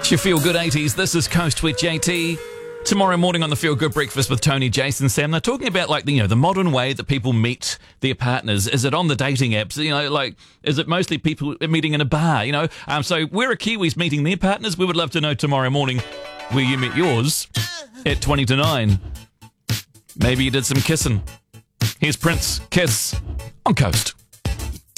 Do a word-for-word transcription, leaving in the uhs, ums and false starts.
It's your Feel Good eighties. This is Coast with J T. Tomorrow morning on the Feel Good Breakfast with Tony, Jason, Sam, they're talking about like the, you know, the modern way that people meet their partners. Is it on the dating apps? You know, like, is it mostly people meeting in a bar? You know, um, so where are Kiwis meeting their partners? We would love to know tomorrow morning where you met yours at twenty to nine. Maybe you did some kissing. Here's Prince, Kiss on Coast.